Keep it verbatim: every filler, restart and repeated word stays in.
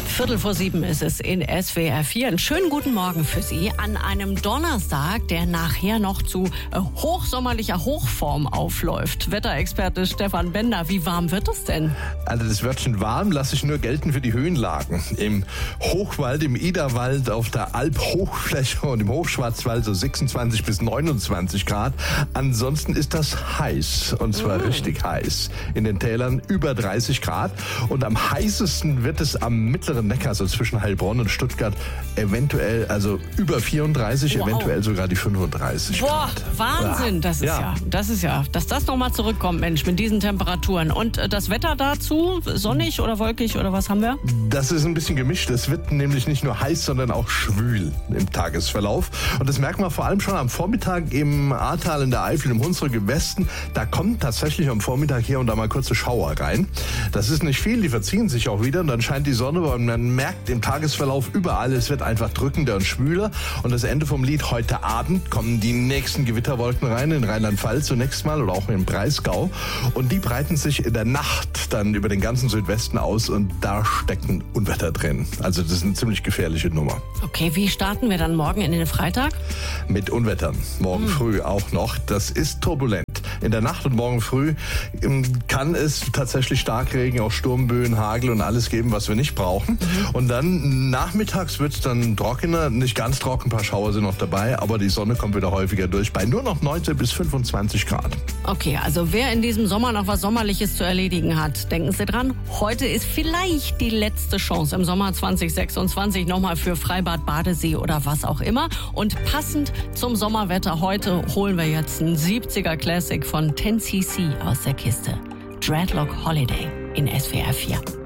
Viertel vor sieben ist es in S W R vier. Einen schönen guten Morgen für Sie an einem Donnerstag, der nachher noch zu äh, hochsommerlicher Hochform aufläuft. Wetterexperte Stefan Bender, wie warm wird es denn? Also das Wörtchen warm lasse ich nur gelten für die Höhenlagen. Im Hochwald, im Iderwald, auf der Alphochfläche und im Hochschwarzwald so sechsundzwanzig bis neunundzwanzig Grad. Ansonsten ist das heiß, und zwar mm. richtig heiß. In den Tälern über dreißig Grad. Und am heißesten wird es am mittleren Neckar, so zwischen Heilbronn und Stuttgart, eventuell also über vierunddreißig, wow. eventuell sogar die fünfunddreißig Boah, Grad. Wahnsinn, ja. das ist ja. ja, das ist ja, dass das nochmal zurückkommt, Mensch, mit diesen Temperaturen. Und das Wetter dazu, sonnig oder wolkig oder was haben wir? Das ist ein bisschen gemischt. Es wird nämlich nicht nur heiß, sondern auch schwül im Tagesverlauf. Und das merkt man vor allem schon am Vormittag im Ahrtal, in der Eifel, im Hunsrück, im Westen. Da kommt tatsächlich am Vormittag hier und da mal kurze Schauer rein. Das ist nicht viel, die verziehen sich auch wieder und dann scheint die Sonne und man merkt im Tagesverlauf überall, es wird einfach drückender und schwüler. Und das Ende vom Lied: heute Abend kommen die nächsten Gewitterwolken rein in Rheinland-Pfalz zunächst mal oder auch im Breisgau. Und die breiten sich in der Nacht dann über den ganzen Südwesten aus und da stecken Unwetter drin. Also das ist eine ziemlich gefährliche Nummer. Okay, wie starten wir dann morgen in den Freitag? Mit Unwettern. Morgen hm. früh auch noch. Das ist turbulent. In der Nacht und morgen früh kann es tatsächlich Starkregen, auch Sturmböen, Hagel und alles geben, was wir nicht brauchen. Mhm. Und dann nachmittags wird es dann trockener, nicht ganz trocken, ein paar Schauer sind noch dabei, aber die Sonne kommt wieder häufiger durch, bei nur noch neunzehn bis fünfundzwanzig Grad. Okay, also wer in diesem Sommer noch was Sommerliches zu erledigen hat, denken Sie dran, heute ist vielleicht die letzte Chance im Sommer zwanzig sechsundzwanzig nochmal für Freibad, Badesee oder was auch immer. Und passend zum Sommerwetter heute holen wir jetzt einen siebziger Classic von ten C C aus der Kiste. Dreadlock Holiday in S W R vier.